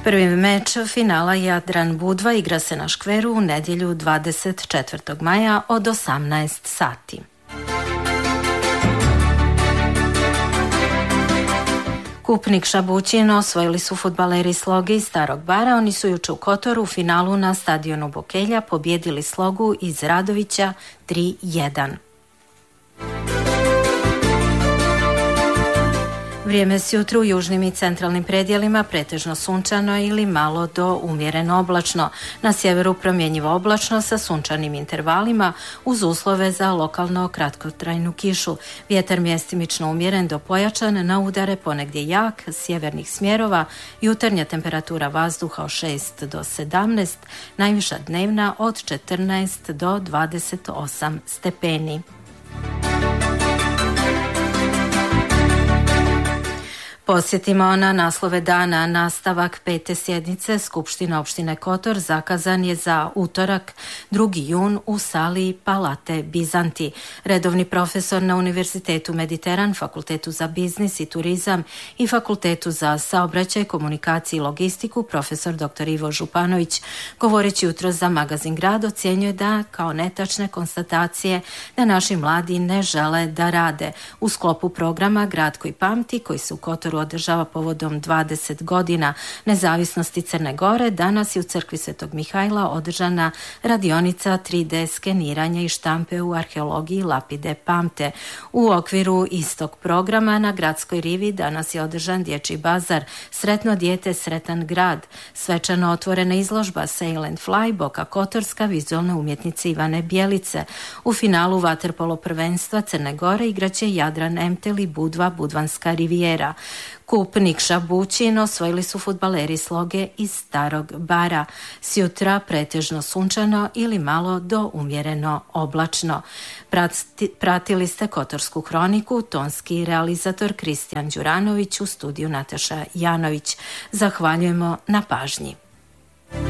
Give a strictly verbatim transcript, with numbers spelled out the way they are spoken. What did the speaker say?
Prvi meč finala Jadran Budva igra se na Škveru u nedjelju dvadeset četvrtog maja od osamnaest sati. Kup Nikša Bućin osvojili su fudbaleri Sloge iz Starog Bara. Oni su juče u Kotoru u finalu na stadionu Bokelja pobjedili Slogu iz Radovića tri jedan. Vrijeme s jutru u južnim i centralnim predjelima pretežno sunčano ili malo do umjereno oblačno. Na sjeveru promjenjivo oblačno sa sunčanim intervalima uz uslove za lokalno kratkotrajnu kišu. Vjetar mjestimično umjeren do pojačan, na udare ponegdje jak, sjevernih smjerova, jutarnja temperatura vazduha od šest do sedamnaest, najviša dnevna od četrnaest do dvadeset osam stepeni. Posjetimo na naslove dana. Nastavak pete sjednice Skupštine opštine Kotor zakazan je za utorak drugi jun u sali Palate Bizanti. Redovni profesor na Univerzitetu Mediteran, Fakultetu za biznis i turizam i Fakultetu za saobraćaj, komunikaciju i logistiku, profesor doktor Ivo Županović, govoreći jutro za magazin Grad, ocjenjuje da kao netačne konstatacije da naši mladi ne žele da rade. U sklopu programa Grad koji pamti, koji se u Kotoru održava povodom dvadeset godina nezavisnosti Crne Gore, danas je u crkvi Svetog Mihajla održana radionica tri D skeniranja i štampe u arheologiji Lapide pamte. U okviru istog programa na Gradskoj rivi danas je održan dječji bazar Sretno dijete, sretan grad, svečano otvorena izložba Sail and Fly Boka Kotorska vizualne umjetnice Ivane Bjelice. U finalu vaterpolo prvenstva Crne Gore igraće Jadran Emtel i Budva Budvanska rivijera. Kup Nikša Bućin osvojili su fudbaleri Sloge iz Starog Bara. Sjutra pretežno sunčano ili malo do umjereno oblačno. Prati, pratili ste Kotorsku kroniku, tonski realizator Kristijan Đuranović, u studiju Nataša Janović. Zahvaljujemo na pažnji.